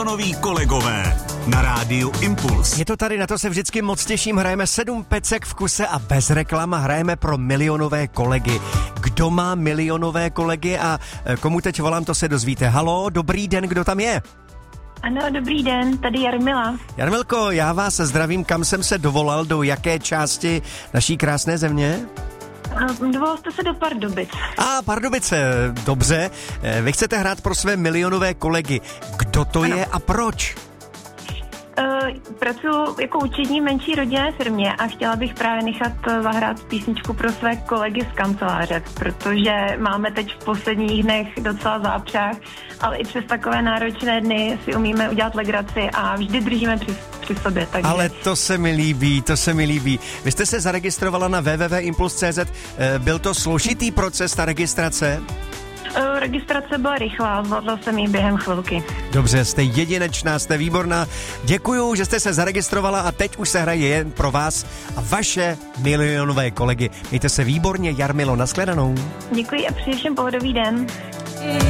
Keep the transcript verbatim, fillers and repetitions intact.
Milionoví kolegové na rádiu Impuls. Je to tady, na to se vždycky moc těším. Hrajeme sedm pecek v kuse a bez reklam a hrajeme pro milionové kolegy. Kdo má milionové kolegy a komu teď volám, to se dozvíte. Haló, dobrý den, kdo tam je? Ano, dobrý den, tady Jarmila. Jarmilko, já vás zdravím, kam jsem se dovolal, do jaké části naší krásné země? Dovolal jste se do Pardubic. A, Pardubice, dobře. Vy chcete hrát pro své milionové kolegy. Kdo to ano. je a proč? Uh, pracuji jako účetní v menší rodinné firmě a chtěla bych právě nechat zahrát písničku pro své kolegy z kanceláře, protože máme teď v posledních dnech docela zápřah, ale i přes takové náročné dny si umíme udělat legraci a vždy držíme při, při sobě. Takže... Ale to se mi líbí, to se mi líbí. Vy jste se zaregistrovala na w w w tečka impuls tečka c z. Byl to složitý proces, ta registrace? Registrace byla rychlá, zvládla jsem ji během chvilky. Dobře, jste jedinečná, jste výborná. Děkuju, že jste se zaregistrovala a teď už se hraje jen pro vás a vaše milionové kolegy. Mějte se výborně, Jarmilo, nashledanou. Děkuji a přeji všem pohodový den.